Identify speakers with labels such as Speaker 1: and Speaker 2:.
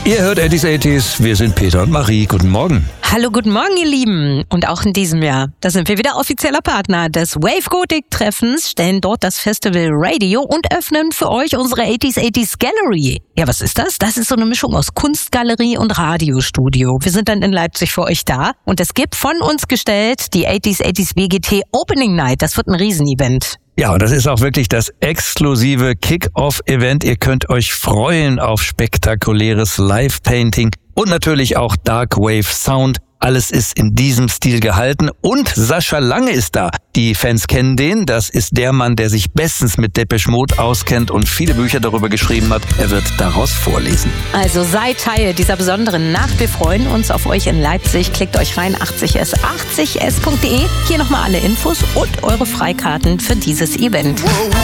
Speaker 1: Ihr hört 80s, wir sind Peter und Marie. Guten Morgen.
Speaker 2: Hallo, guten Morgen, ihr Lieben. Und auch in diesem Jahr, da sind wir wieder offizieller Partner des Wave Gothic Treffens, stellen dort das Festival Radio und öffnen für euch unsere 80s Gallery. Ja, was ist das? Das ist so eine Mischung aus Kunstgalerie und Radiostudio. Wir sind dann in Leipzig für euch da und es gibt von uns gestellt die 80s BGT Opening Night. Das wird ein Riesenevent.
Speaker 1: Ja, und das ist auch wirklich das exklusive Kick-Off-Event. Ihr könnt euch freuen auf spektakuläres Live-Painting und natürlich auch Dark Wave Sound. Alles ist in diesem Stil gehalten und Sascha Lange ist da. Die Fans kennen den, das ist der Mann, der sich bestens mit Depeche Mode auskennt und viele Bücher darüber geschrieben hat. Er wird daraus vorlesen.
Speaker 2: Also seid Teil dieser besonderen Nacht. Wir freuen uns auf euch in Leipzig. Klickt euch rein, 80s.de. Hier nochmal alle Infos und eure Freikarten für dieses Event.